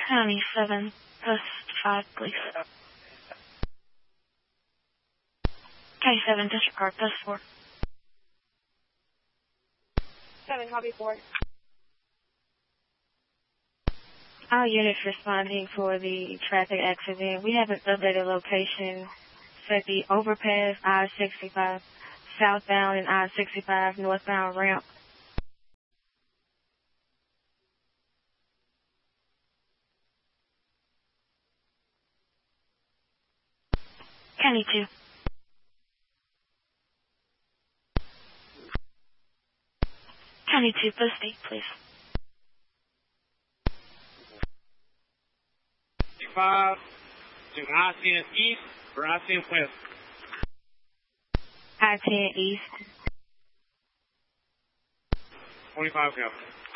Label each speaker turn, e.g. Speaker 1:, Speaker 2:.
Speaker 1: County 7, Post 5, please. County 7, disregard, Post 4.
Speaker 2: 7, copy 4.
Speaker 1: All units responding for the traffic accident. We have an updated location at the overpass I-65 southbound and I-65 northbound ramp. County 2. County 2, Post 8, please.
Speaker 3: 5 to I-10 East or I-10 West?
Speaker 1: I-10 East.
Speaker 3: 25 copy.